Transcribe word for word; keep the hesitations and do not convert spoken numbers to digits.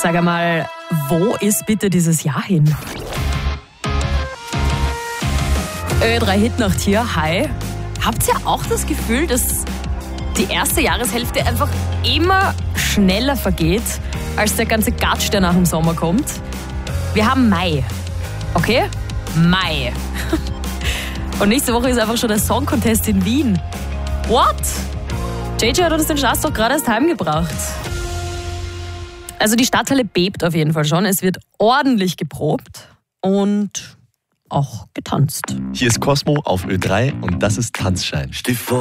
Sag einmal, wo ist bitte dieses Jahr hin? Ö drei Hitnacht hier, hi. Habt ihr auch das Gefühl, dass die erste Jahreshälfte einfach immer schneller vergeht, als der ganze Gatsch, der nach dem Sommer kommt? Wir haben Mai, okay? Mai. Und nächste Woche ist einfach schon der Song Contest in Wien. What? J J hat uns den Schatz doch gerade erst heimgebracht. Also die Stadthalle bebt auf jeden Fall schon. Es wird ordentlich geprobt und auch getanzt. Hier ist Cosmo auf Ö drei und das ist Tanzschein. Steh vor